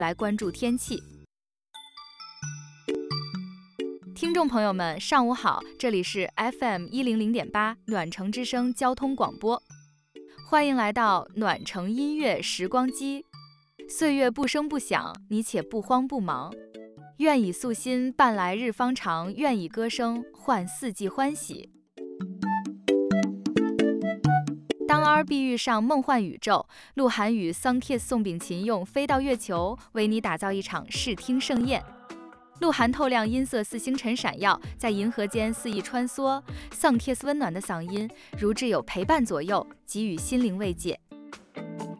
来关注天气。听众朋友们，上午好，这里是 FM100.8暖城之声交通广播，欢迎来到暖城音乐时光机。岁月不声不响，你且不慌不忙。愿以素心伴来日方长，愿以歌声换四季欢喜。当 RB 遇上梦幻宇宙，鹿晗与桑贴宋秉勤用飞到月球为你打造一场视听盛宴。鹿晗透亮音色似星辰闪耀，在银河间肆意穿梭，桑贴温暖的嗓音如挚友陪伴左右，给予心灵慰藉。